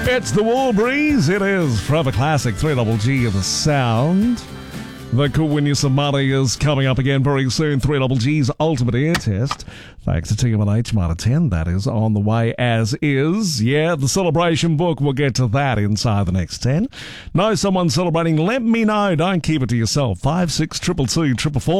It's the War Breeze. It is Forever Classic 3GG of the Sound. The Cool Win You Some Money is coming up again very soon. 3GG's Ultimate Air Test. Thanks to TMNH Mitre 10. That is on the way as is. Yeah, the celebration book. We'll get to that inside the next 10. Know someone celebrating? Let me know. Don't keep it to yourself. 5 6 222 444.